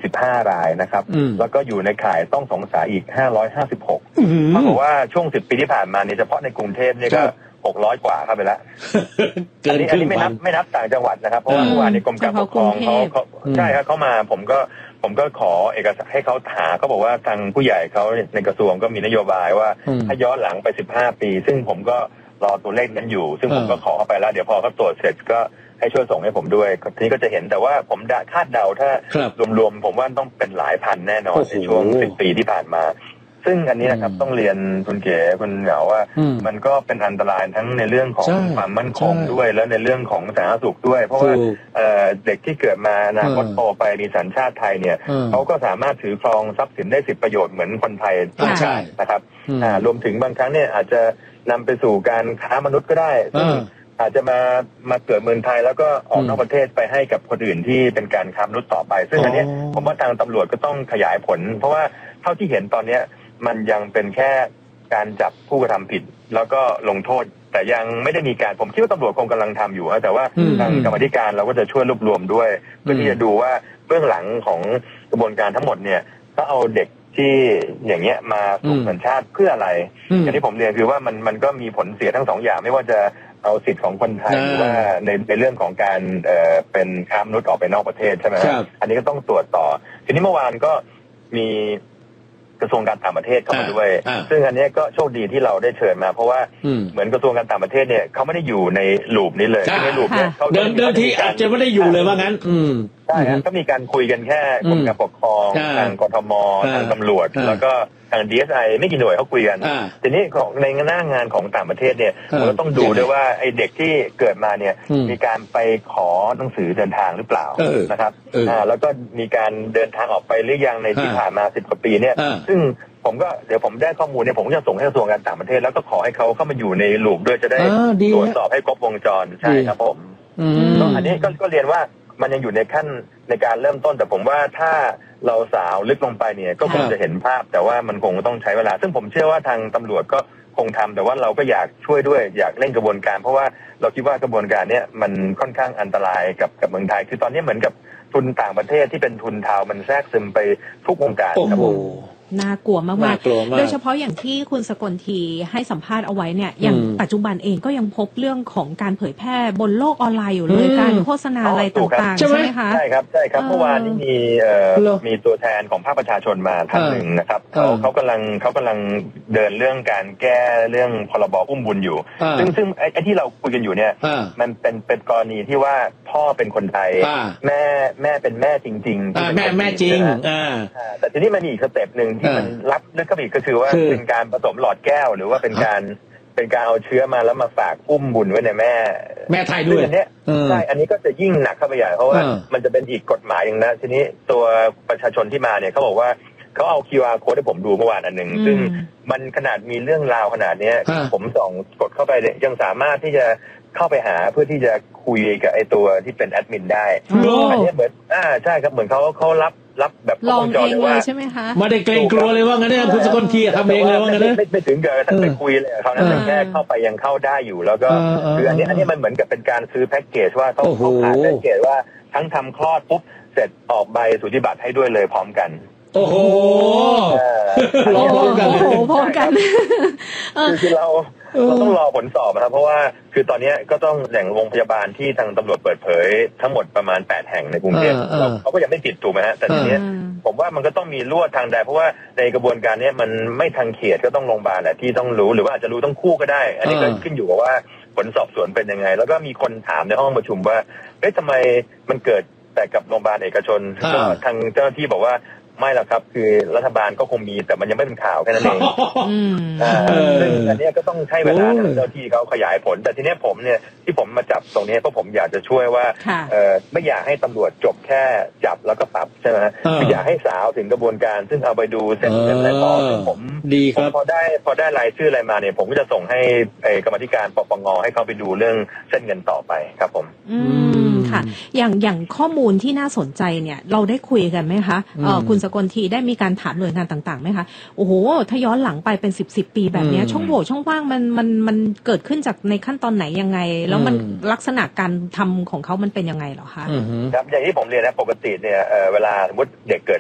15 รายนะครับแล้วก็อยู่ในข่ายต้องสงสัยอีก556เท่ากับว่าช่วง10 ปีที่ผ่านมาเนี่ยเฉพาะในกรุงเทพเนี่ยก็600 กว่าเข้าไปแล้วอันนี้ไม่นับต่างจังหวัดนะครับเพราะว่าเมื่อวานในกรมการปกครองเขาใช่ครับเขามาผมก็ขอเอกสารให้เขาหาเขาบอกว่าทางผู้ใหญ่เขาในกระทรวงก็มีนโยบายว่าถ้าย้อนหลังไป15 ปีซึ่งผมก็รอตัวเลขนั้นอยู่ซึ่งผมก็ขอเข้าไปแล้วเดี๋ยวพอเขาตรวจเสร็จก็ให้ช่วยส่งให้ผมด้วยทีนี้ก็จะเห็นแต่ว่าผมคาดเดาถ้ารวมๆผมว่าต้องเป็นหลายพันแน่นอนในช่วง10 ปีที่ผ่านมาซึ่งอันนี้นะครับต้องเรียนคุณเก๋คุณเหงาว่ามันก็เป็นอันตรายทั้งในเรื่องของความมั่นคงด้วยแล้วในเรื่องของสาธารณสุขด้วยเพราะว่าเด็กที่เกิดมาอนาคตโตไปมีสัญชาติไทยเนี่ยเขาก็สามารถถือครองทรัพย์สินได้สิทธิประโยชน์เหมือนคนไทยทุกชาตินะครับรวมถึงบางครั้งเนี่ยอาจจะนำไปสู่การค้ามนุษย์ก็ได้อาจจะมาเกิดเมืองไทยแล้วก็ออกนอกประเทศไปให้กับคนอื่นที่เป็นการค้ามนุษย์ต่อไปซึ่งอันนี้ผมว่าทางตำรวจก็ต้องขยายผลเพราะว่าเท่าที่เห็นตอนนี้มันยังเป็นแค่การจับผู้กระทำผิดแล้วก็ลงโทษแต่ยังไม่ได้มีการผมคิดว่าตำรวจคงกำลังทำอยู่แต่ว่าทางกรรมธิการเราก็จะช่วยรวบรวมด้วยเพื่อที่จะดูว่าเบื้องหลังของกระบวนการทั้งหมดเนี่ยก็เอาเด็กที่อย่างเงี้ยมาถูกสัญชาติเพื่ออะไรอย่างที่ผมเรียนคือว่ามันก็มีผลเสียทั้งสองอย่างไม่ว่าจะเอาสิทธิ์ของคนไทยหรือว่าในเรื่องของการเป็นค้ามนุษย์ออกไปนอกประเทศใช่ไหมครับอันนี้ก็ต้องตรวจต่อทีนี้เมื่อวานก็มีกระทรวงการต่างประเทศเข้ามาด้วยซึ่งอันนี้ก็โชคดีที่เราได้เชิญมาเพราะว่าเหมือนกระทรวงการต่างประเทศเนี่ยเขาไม่ได้อยู่ในลูปนี้เลยในลูปเนี่ยเขาเดิมทีอาจจะไม่ได้อยู่เลยว่างั้นใช่ครับก็มีการคุยกันแค่กรมการปกครองทางกทมทางตำรวจแล้วก็ทาง DSI ไม่กี่หน่วยเขาคุยกันทีนี้ของในหน้างานของต่างประเทศเนี่ยเราก็ต้องดูด้วยว่าไอ้เด็กที่เกิดมาเนี่ยมีการไปขอหนังสือเดินทางหรือเปล่านะครับแล้วก็มีการเดินทางออกไปหรือยังในที่ผ่านมา10 กว่าปีเนี่ยซึ่งผมก็เดี๋ยวผมได้ข้อมูลเนี่ยผมจะส่งให้กระทรวงการต่างประเทศแล้วก็ขอให้เขาเข้ามาอยู่ในลูปด้วยจะได้ตรวจสอบให้ครบวงจรใช่ครับผมก็อันนี้ก็เรียนว่ามันยังอยู่ในขั้นในการเริ่มต้นแต่ผมว่าถ้าเราสาวลึกลงไปเนี่ยก็คงจะเห็นภาพแต่ว่ามันคงต้องใช้เวลาซึ่งผมเชื่อว่าทางตำรวจก็คงทำแต่ว่าเราก็อยากช่วยด้วยอยากเร่งกระบวนการเพราะว่าเราคิดว่ากระบวนการเนี้ยมันค่อนข้างอันตรายกับเมืองไทยคือตอนนี้เหมือนกับทุนต่างประเทศที่เป็นทุนเทามันแทรกซึมไปทุกวงการครับผมน่ากลัวมากๆโดยเฉพาะอย่างที่คุณสกลทีให้สัมภาษณ์เอาไว้เนี่ยอย่างปัจจุบันเองก็ยังพบเรื่องของการเผยแพร่บนโลกออนไลน์อยู่เลยการโฆษณาอะไรต่างๆใช่ไหมคะใช่ครับเมื่อวานนี้มีตัวแทนของภาคประชาชนมาท่านหนึ่งนะครับเขากำลังเดินเรื่องการแก้เรื่องพรบอุ้มบุญอยู่ซึ่งไอ้ที่เราคุยกันอยู่เนี่ยมันเป็นกรณีที่ว่าพ่อเป็นคนไทยแม่เป็นแม่จริงๆแม่จริงแต่ทีนี้มันมีอีกสเต็ปหนึ่งที่มันรับลึกเข้าไปอีกก็คือว่าเป็นการผสมหลอดแก้วหรือว่าเป็นการเอาเชื้อมาแล้วมาฝากอุ้มบุญไว้ในแม่ไทยด้วยอันนี้ใช่อันนี้ก็จะยิ่งหนักเข้าไปใหญ่เพราะว่ามันจะเป็นอีกกฎหมายอย่างนะทีนี้ตัวประชาชนที่มาเนี่ยเขาบอกว่าเขาเอา QR code ให้ผมดูเมื่อวานอันหนึ่งซึ่งมันขนาดมีเรื่องราวขนาดนี้ผมส่องกดเข้าไปเนี่ยยังสามารถที่จะเข้าไปหาเพื่อที่จะคุยกับไอ้ตัวที่เป็นแอดมินได้อันนี้เหมือนใช่ครับเหมือนเขารับแบบลองเองเลยใช่ไหมคะไม่ได้เกรงกลัวเลยว่างั้นเนี่ยคุณสกลทีทำเองเลยว่างั้นไม่ถึงกับท่านไปคุยเลยเขานั้นแค่เข้าไปยังเข้าได้อยู่แล้วก็คืออันนี้มันเหมือนกับเป็นการซื้อแพ็กเกจว่าเขาขายแพ็กเกจว่าทั้งทำคลอดปุ๊บเสร็จออกใบสูติบัตรให้ด้วยเลยพร้อมกันโอ้โหรอพร้อมกันคือเราต้องรอผลสอบนะครับเพราะว่าคือตอนนี้ก็ต้องแหล่งโรงพยาบาลที่ทางตำรวจเปิดเผยทั้งหมดประมาณ8 แห่งในกรุงเทพเขาก็ยังไม่ติดถูกไหมฮะแต่ทีนี้ผมว่ามันก็ต้องมีลวดทางใดเพราะว่าในกระบวนการนี้มันไม่ทางเขตก็ต้องโรงพยาบาลแหละที่ต้องรู้หรือว่าอาจจะรู้ทั้งคู่ก็ได้อันนี้ก็ขึ้นอยู่กับว่าผลสอบสวนเป็นยังไงแล้วก็มีคนถามในห้องประชุมว่าเอ๊ะทำไมมันเกิดแต่กับโรงพยาบาลเอกชนก็ทางเจ้าหน้าที่บอกว่าไม่หรอกครับคือรัฐบาลก็คงมีแต่มันยังไม่เป็นข่าวแค่นั้นเองซึ่งอันนี้ก็ต้องใช้เวลาทางเจ้าที่เขาขยายผลแต่ทีนี้ผมเนี่ยที่ผมมาจับตรงนี้เพราะผมอยากจะช่วยว่าไม่อยากให้ตำรวจจบแค่จับแล้วก็ปรับใช่ไหมไม่อยากให้สาวถึงกระบวนการซึ่งเอาไปดูเสร็จอะไรต่อผมดีครับพอได้รายชื่ออะไรมาเนี่ยผมก็จะส่งให้กรรมธิการปปงให้เขาไปดูเรื่องเส้นเงินต่อไปครับผมค่ะอย่างข้อมูลที่น่าสนใจเนี่ยเราได้คุยกันไหมคะคุณสกลทีได้มีการถามหน่วยงานต่างๆไหมคะโอ้โหถ้าย้อนหลังไปเป็น10 ปีแบบนี้ช่องโหว่ช่องว่างมันเกิดขึ้นจากในขั้นตอนไหนยังไงแล้วมันลักษณะการทำของเขามันเป็นยังไงเหรอคะครับอย่างที่ผมเรียนนะปกติเนี่ยเวลาสมมติเด็กเกิด